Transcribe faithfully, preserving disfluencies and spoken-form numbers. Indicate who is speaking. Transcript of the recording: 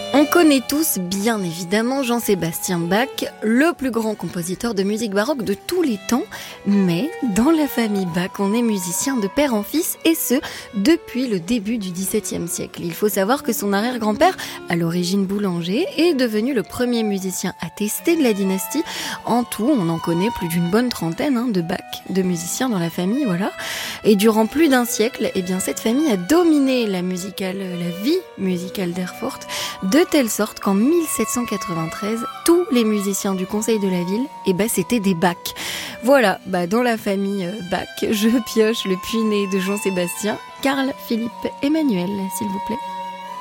Speaker 1: On connaît tous, bien évidemment, Jean-Sébastien Bach, le plus grand compositeur de musique baroque de tous les temps. Mais dans la famille Bach, on est musicien de père en fils, et ce, depuis le début du dix-septième siècle. Il faut savoir que son arrière-grand-père, à l'origine boulanger, est devenu le premier musicien attesté de la dynastie. En tout, on en connaît plus d'une bonne trentaine hein, de Bach, de musiciens dans la famille, voilà. Et durant plus d'un siècle, eh bien, cette famille a dominé la musicale, la vie musicale d'Erfurt, de telle sorte qu'en mille sept cent quatre-vingt-treize, tous les musiciens du conseil de la ville, eh ben, c'était des Bach. Voilà, bah, dans la famille Bach, je pioche le puits-né de Jean-Sébastien, Carl Philippe Emmanuel, s'il vous plaît.